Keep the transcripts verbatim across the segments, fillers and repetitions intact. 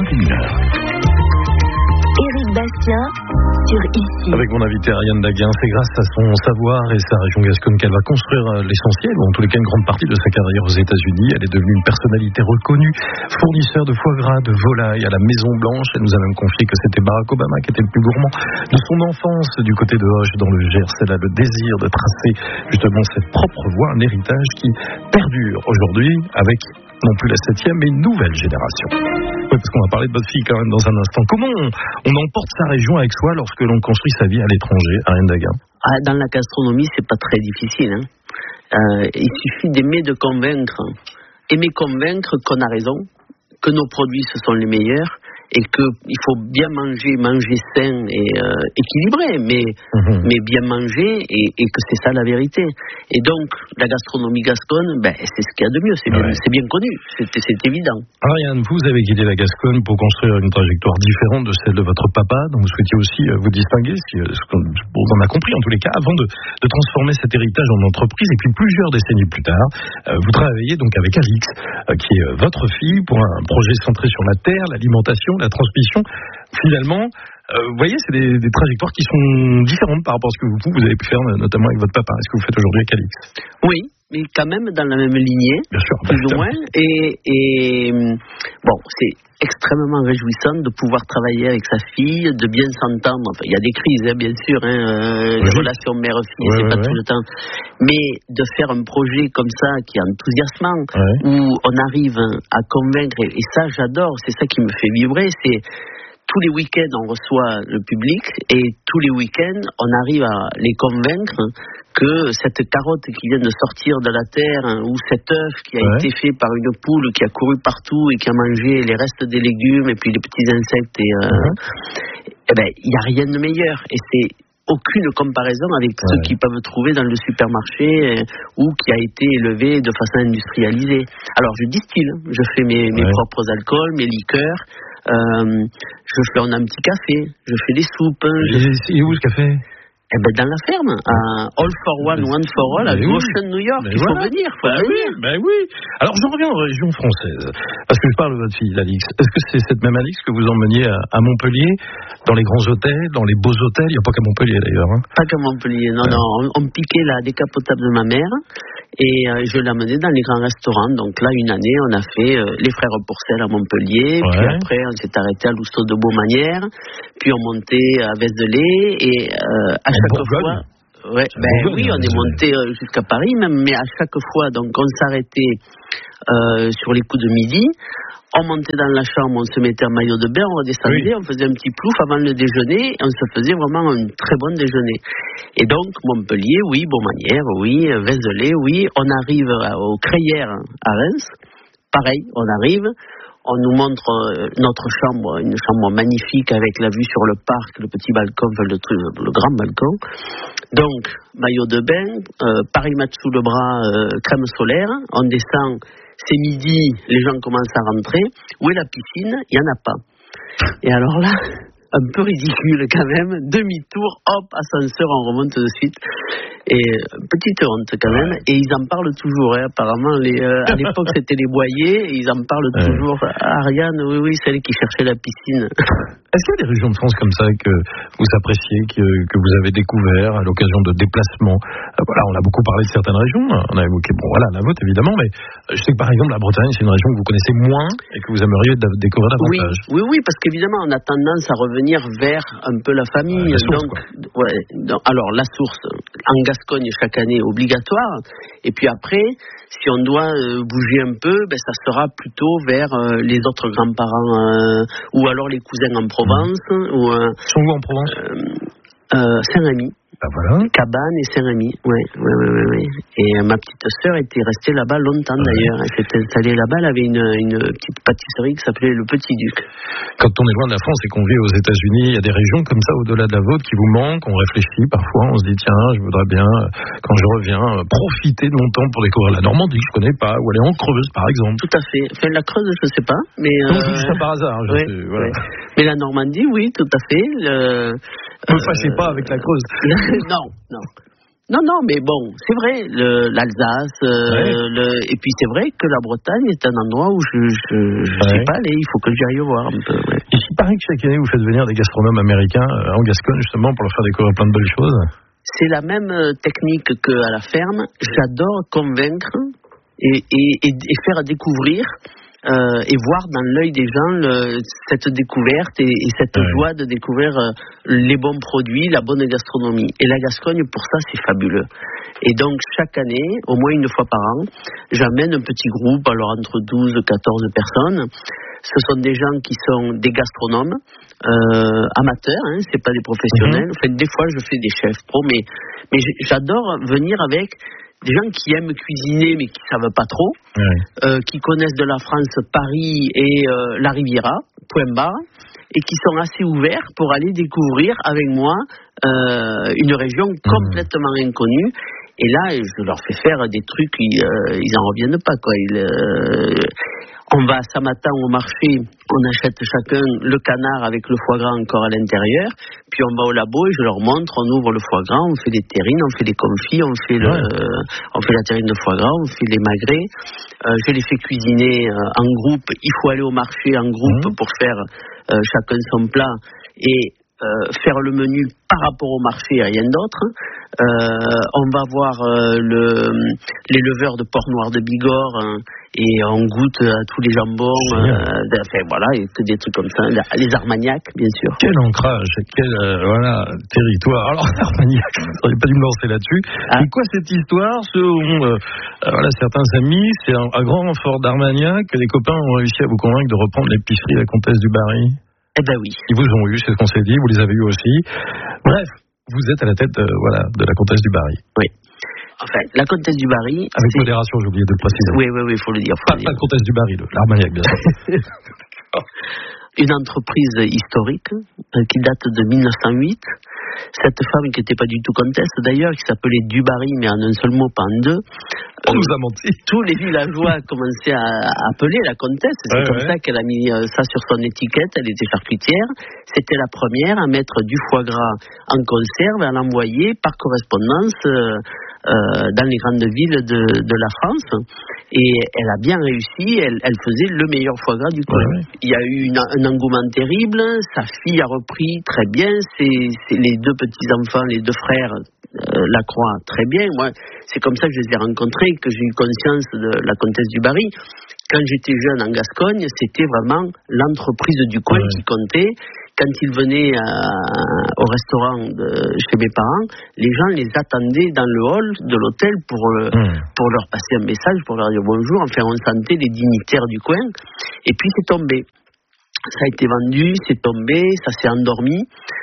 vingt et une heures. Éric Bastien sur Ici. Avec mon invité Ariane Daguin, c'est grâce à son savoir et sa région Gascogne qu'elle va construire l'essentiel, ou en tous les cas une grande partie de sa carrière aux États-Unis. Elle est devenue une personnalité reconnue, fournisseur de foie gras, de volaille à la Maison Blanche. Elle nous a même confié que c'était Barack Obama qui était le plus gourmand de son enfance du côté de Hoche dans le Gers. Elle a le désir de tracer justement cette propre voie, un héritage qui perdure aujourd'hui avec non plus la septième, mais une nouvelle génération. Oui, parce qu'on va parler de votre fille quand même dans un instant. Comment on, on emporte sa région avec soi lorsque l'on construit sa vie à l'étranger, Ariane Daguin? Ah, dans la gastronomie, c'est pas très difficile. Hein. Euh, il suffit d'aimer de convaincre. Aimer convaincre qu'on a raison, que nos produits, ce sont les meilleurs, et qu'il faut bien manger, manger sain et euh, équilibré, mais, mmh. mais bien manger, et, et que c'est ça la vérité. Et donc, la gastronomie gasconne, ben, c'est ce qu'il y a de mieux, c'est, ouais. bien, c'est bien connu, c'est, c'est évident. Ariane, vous avez quitté la Gascogne pour construire une trajectoire différente de celle de votre papa, donc vous souhaitiez aussi vous distinguer, ce qu'on on a compris en tous les cas, avant de, de transformer cet héritage en entreprise, et puis plusieurs décennies plus tard, euh, vous travaillez donc avec Alix, euh, qui est votre fille, pour un projet centré sur la terre, l'alimentation, la transmission. Finalement, euh, vous voyez, c'est des, des trajectoires qui sont différentes par rapport à ce que vous, vous avez pu faire, notamment avec votre papa. Est-ce que vous faites aujourd'hui avec Alix? Oui, mais quand même dans la même lignée, bien sûr, plus ou moins. Et, et bon, c'est extrêmement réjouissant de pouvoir travailler avec sa fille, de bien s'entendre. Enfin, il y a des crises, hein, bien sûr, hein, euh, oui. Les relations mère-fille, ouais, c'est ouais, pas ouais. tout le temps. Mais de faire un projet comme ça, qui est enthousiasmant, ouais. où on arrive à convaincre, et ça j'adore, c'est ça qui me fait vibrer, c'est tous les week-ends, on reçoit le public et tous les week-ends, on arrive à les convaincre que cette carotte qui vient de sortir de la terre, hein, ou cet œuf qui a ouais. été fait par une poule qui a couru partout et qui a mangé les restes des légumes et puis les petits insectes, et, euh, ouais. eh ben, il n'y a rien de meilleur. Et c'est aucune comparaison avec ouais. ceux qui peuvent trouver dans le supermarché, euh, ou qui a été élevé de façon industrialisée. Alors je distille, je fais mes, mes ouais. propres alcools, mes liqueurs. Euh, je fais un petit café, je fais des soupes. Et je... est où ce café? Eh ben dans la ferme, à All for One, One for All, à Goshen, New York. Il faut voilà. venir, faut bah venir. Oui, ben oui. Alors je reviens aux régions françaises, parce que je parle de votre fille, Alix. Est-ce que c'est cette même Alix que vous emmeniez à, à Montpellier, dans les grands hôtels, dans les beaux hôtels? Il n'y a pas qu'à Montpellier d'ailleurs. Hein. Pas qu'à Montpellier, non, ouais. non. On, on piquait la décapotable de ma mère. Et euh, je l'amenais dans les grands restaurants. Donc là, une année, on a fait euh, les Frères Pourcel à Montpellier. Ouais. Puis après, on s'est arrêté à Lousteau de Beaumanière. Puis on montait à Vézelay. Et euh, à en chaque Bourgogne. fois... Ouais, ben oui, on est monté euh, jusqu'à Paris même. Mais à chaque fois, donc on s'arrêtait euh, sur les coups de midi. On montait dans la chambre, on se mettait un maillot de bain, on redescendait, oui. on faisait un petit plouf avant le déjeuner, et on se faisait vraiment un très bon déjeuner. Et donc, Montpellier, oui, Beaumanière, oui, Vézelay, oui, on arrive au Crayères à Reims, pareil, on arrive, on nous montre notre chambre, une chambre magnifique avec la vue sur le parc, le petit balcon, le, le grand balcon. Donc, maillot de bain, euh, Paris match sous le bras, euh, crème solaire, on descend. C'est midi, les gens commencent à rentrer. Où est la piscine? Il n'y en a pas. Et alors là, un peu ridicule quand même, demi-tour, hop, ascenseur, on remonte de suite. Et petite honte quand même. Et ils en parlent toujours, hein, apparemment. Les, euh, à l'époque, c'était les Boyers, et ils en parlent ouais. toujours. Ariane, oui, oui, celle qui cherchait la piscine. Est-ce qu'il y a des régions de France comme ça que vous appréciez, que, que vous avez découvert à l'occasion de déplacements? euh, Voilà, on a beaucoup parlé de certaines régions. On a évoqué, bon, voilà, la vôtre évidemment, mais je sais que par exemple la Bretagne, c'est une région que vous connaissez moins et que vous aimeriez découvrir davantage. Oui, oui, oui, parce qu'évidemment, on a tendance à revenir vers un peu la famille. Ouais, la source, donc, ouais, donc, alors la source en Gascogne chaque année obligatoire. Et puis après, si on doit euh, bouger un peu, ben ça sera plutôt vers euh, les autres grands-parents, euh, ou alors les cousins en Provence. Mmh. Ou, euh, Ils sont où en Provence? euh, euh, Saint-Rémy. Ben voilà. Cabane et Saint-Rémy, ouais, ouais, ouais, ouais, ouais. Et euh, ma petite sœur était restée là-bas longtemps ouais. d'ailleurs. Elle s'était installée là-bas, elle avait une, une petite pâtisserie qui s'appelait le Petit Duc. Quand on est loin de la France et qu'on vit aux États-Unis, il y a des régions comme ça au-delà de la vôtre qui vous manquent. On réfléchit parfois, on se dit tiens, je voudrais bien, quand je reviens, profiter de mon temps pour découvrir la Normandie, que je connais pas, ou aller en Creuse par exemple. Tout à fait. Enfin, la Creuse, je sais pas, mais. Donc, euh... je dis ça par hasard. Je ouais, sais, voilà. ouais. Mais la Normandie, oui, tout à fait. Le... Ne me fâchez pas avec la Creuse. non, non. Non, non, mais bon, c'est vrai, le, l'Alsace, euh, ouais. le, et puis c'est vrai que la Bretagne est un endroit où je ne ouais. suis pas allé, il faut que j'y aille voir un peu. Ouais. Et il paraît que chaque année vous faites venir des gastronomes américains euh, en Gascogne justement pour leur faire découvrir plein de belles choses. C'est la même technique qu'à la ferme, j'adore convaincre et, et, et, et faire découvrir. Euh, et voir dans l'œil des gens le, cette découverte et, et cette ouais. joie de découvrir euh, les bons produits, la bonne gastronomie. Et la Gascogne, pour ça, c'est fabuleux. Et donc, chaque année, au moins une fois par an, j'amène un petit groupe, alors entre douze et quatorze personnes. Ce sont des gens qui sont des gastronomes, euh, amateurs, hein, c'est pas des professionnels. Mm-hmm. Enfin, des fois, je fais des chefs pro, mais, mais j'adore venir avec des gens qui aiment cuisiner mais qui ne savent pas trop, ouais. euh, qui connaissent de la France Paris et euh, la Riviera, point barre, et qui sont assez ouverts pour aller découvrir avec moi euh, une région complètement mmh. inconnue. Et là, je leur fais faire des trucs, ils euh, ils en reviennent pas, quoi. Ils, euh, on va ce matin au marché, on achète chacun le canard avec le foie gras encore à l'intérieur, puis on va au labo et je leur montre, on ouvre le foie gras, on fait des terrines, on fait des confits, on fait, le, ouais. euh, on fait la terrine de foie gras, on fait les magrets. Euh, je les fais cuisiner euh, en groupe. Il faut aller au marché en groupe mmh. pour faire euh, chacun son plat et euh, faire le menu par rapport au marché et rien d'autre. Euh, on va voir euh, le, l'éleveur de porc noir de Bigorre hein, et on goûte à tous les jambons, euh, enfin voilà, et que des trucs comme ça, les Armagnacs bien sûr. Quel ancrage, quel euh, voilà, territoire. Alors Armagnac, j'aurais pas dû me lancer là-dessus. Ah. Et quoi cette histoire selon euh, voilà, certains amis, c'est un, un grand renfort d'Armagnac que les copains ont réussi à vous convaincre de reprendre l'épicerie La Comtesse du Barry. Eh ben oui. Ils vous ont eu, c'est ce qu'on s'est dit, vous les avez eu aussi. Bref, vous êtes à la tête de, voilà, de la Comtesse du Barry. Oui. Enfin, la Comtesse du Barry... Avec c'est... modération, j'ai oublié de le préciser. Oui, oui, oui, il faut le dire. Faut pas, le dire. pas la Comtesse du Barry, l'Armagnac, bien sûr. Une entreprise historique euh, qui date de mille neuf cent huit. Cette femme qui n'était pas du tout comtesse d'ailleurs, qui s'appelait Dubarry, mais en un seul mot, pas en deux. On euh, nous a menti. Tous les villageois commençaient à, à appeler la comtesse. C'est ouais, comme ouais. ça qu'elle a mis ça sur son étiquette. Elle était charcutière. C'était la première à mettre du foie gras en conserve et à l'envoyer par correspondance euh, euh, dans les grandes villes de, de la France. Et elle a bien réussi. Elle, elle faisait le meilleur foie gras du coin. Ouais, ouais. Il y a eu une, un engouement terrible. Sa fille a repris très bien. C'est, c'est les deux petits-enfants, les deux frères, euh, la croient très bien. Moi, c'est comme ça que je les ai rencontrés, que j'ai eu conscience de la Comtesse du Barry. Quand j'étais jeune en Gascogne, c'était vraiment l'entreprise du coin ouais. qui comptait. Quand ils venaient à, au restaurant de, chez mes parents, les gens les attendaient dans le hall de l'hôtel pour, mmh. pour leur passer un message, pour leur dire bonjour. Enfin, on sentait les dignitaires du coin. Et puis, c'est tombé. Ça a été vendu, c'est tombé, ça s'est endormi.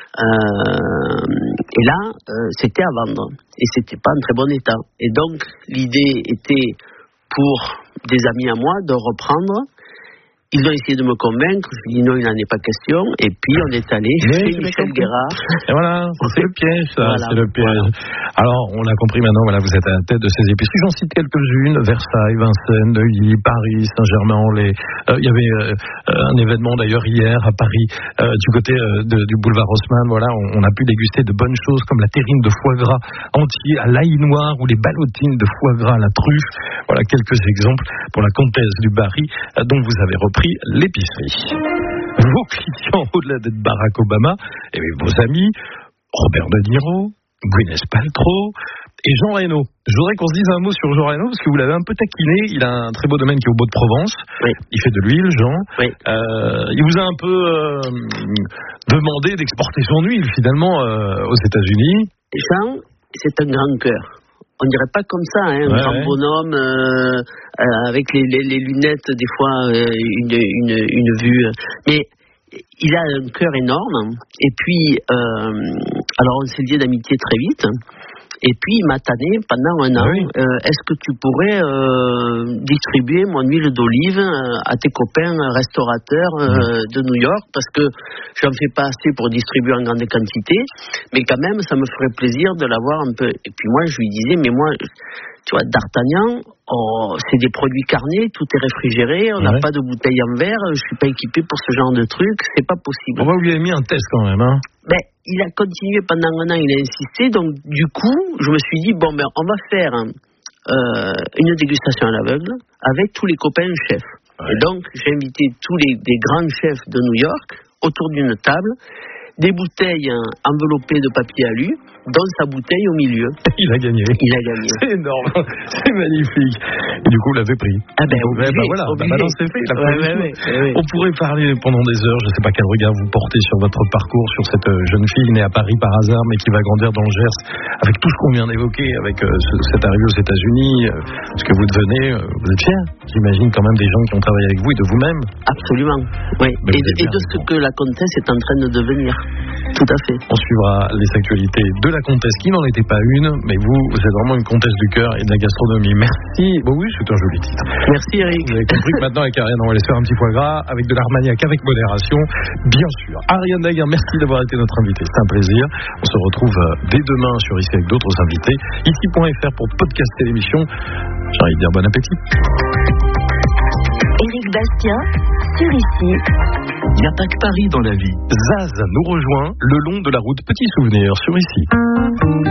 Euh, et là, euh, c'était à vendre. Et c'était pas en très bon état. Et donc, l'idée était pour des amis à moi de reprendre. Ils ont essayé de me convaincre, je dis non, il n'en est pas question, et puis on est allé chez Michel Guérard. Et voilà, c'est le piège, ça, voilà. c'est le piège. Voilà. Alors, on a compris maintenant, voilà, vous êtes à la tête de ces épiceries. J'en cite quelques-unes, Versailles, Vincennes, Neuilly, Paris, Saint-Germain-en-Laye. Euh, il y avait euh, un événement d'ailleurs hier à Paris, euh, du côté euh, de, du boulevard Haussmann, voilà, on, on a pu déguster de bonnes choses comme la terrine de foie gras entier à l'ail noir ou les ballotines de foie gras à la truffe. Voilà quelques exemples pour la Comtesse du Barry, euh, dont vous avez repris l'épicerie. Vos clients, au-delà d'être Barack Obama, et vos amis, Robert De Niro, Gwyneth Paltrow et Jean Reno. Je voudrais qu'on se dise un mot sur Jean Reno, parce que vous l'avez un peu taquiné. Il a un très beau domaine qui est au Beau-de-Provence. Oui. Il fait de l'huile, Jean. Oui. Euh, il vous a un peu euh, demandé d'exporter son huile, finalement, euh, aux États-Unis. Jean, c'est un grand cœur. On dirait pas comme ça, hein, un ouais, grand ouais. bonhomme euh, euh, avec les, les, les lunettes, des fois euh, une, une, une vue. Mais il a un cœur énorme. Et puis, euh, alors on s'est lié d'amitié très vite. Et puis il m'a tanné pendant un an. Oui. Euh, est-ce que tu pourrais euh, distribuer mon huile d'olive à tes copains restaurateurs euh, mmh. de New York, parce que j'en fais pas assez pour distribuer en grande quantité, mais quand même ça me ferait plaisir de l'avoir un peu. Et puis moi je lui disais, mais moi tu vois, D'Artagnan, oh, c'est des produits carnés, tout est réfrigéré, on n'a ouais. pas de bouteille en verre, je suis pas équipé pour ce genre de truc, c'est pas possible. On va lui avoir mis un test quand même, hein. Ben, il a continué pendant un an, il a insisté, donc du coup, je me suis dit, bon, ben, on va faire euh, une dégustation à l'aveugle avec tous les copains chefs. Ouais. Et donc, j'ai invité tous les des grands chefs de New York autour d'une table, des bouteilles enveloppées de papier alu, dont sa bouteille au milieu. Il a gagné. Il a gagné. C'est énorme. C'est magnifique. Et du coup, vous l'avez pris. Ah ben, obligé, bah voilà, obligé. Bah, bah non, c'est fait. Ouais, ouais, ouais, ouais. On pourrait parler pendant des heures, je ne sais pas quel regard vous portez sur votre parcours, sur cette jeune fille née à Paris par hasard, mais qui va grandir dans le Gers, avec tout ce qu'on vient d'évoquer, avec euh, ce, cette arrivée aux États-Unis, euh, ce que vous devenez, euh, vous êtes fiers, j'imagine, quand même des gens qui ont travaillé avec vous et de vous-même. Absolument. Oui. Et, de, et de ce que la comtesse est en train de devenir. Tout à fait. On suivra les actualités de la comtesse, qui n'en était pas une, mais vous, vous êtes vraiment une comtesse du cœur et de la gastronomie. Merci. Bon oui, c'est un joli titre. Merci Eric. Vous avez compris que maintenant, avec Ariane, on va aller se faire un petit foie gras, avec de l'Armagnac, avec modération, bien sûr. Ariane Daguin, merci d'avoir été notre invitée. C'est un plaisir. On se retrouve dès demain sur Ici avec d'autres invités. Ici point F R pour podcaster l'émission. J'ai envie de dire bon appétit. Éric Bastien, sur Ici. Il n'y a pas que Paris dans la vie. Zaz nous rejoint le long de la route Petit Souvenir sur Ici.